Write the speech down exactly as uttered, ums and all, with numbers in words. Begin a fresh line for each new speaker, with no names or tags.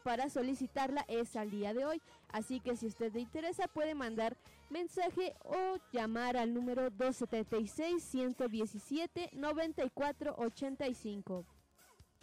para solicitarla es al día de hoy, así que si usted le interesa puede mandar mensaje o llamar al número dos siete seis, uno uno siete, nueve cuatro ocho cinco.